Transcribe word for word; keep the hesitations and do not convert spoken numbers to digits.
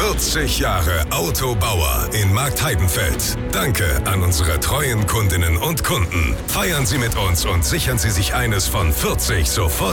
vierzig Jahre Autobauer in Marktheidenfeld. Danke an unsere treuen Kundinnen und Kunden. Feiern Sie mit uns und sichern Sie sich eines von vierzig sofort